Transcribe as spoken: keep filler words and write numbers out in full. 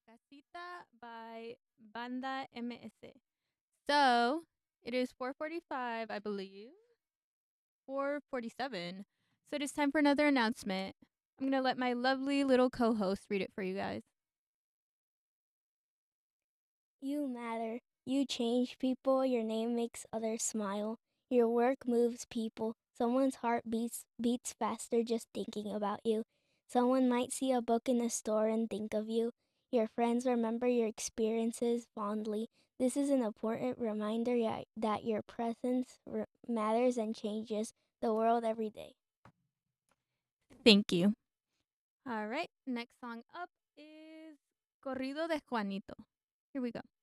Casita by Banda M S. So it is four forty-five, I believe. four forty-seven. So it is time for another announcement. I'm going to let my lovely little co host read it for you guys. You matter. You change people. Your name makes others smile. Your work moves people. Someone's heart beats beats faster just thinking about you. Someone might see a book in the store and think of you. Your friends remember your experiences fondly. This is an important reminder ya- that your presence r- matters and changes the world every day. Thank you. All right. Next song up is Corrido de Juanito. Here we go.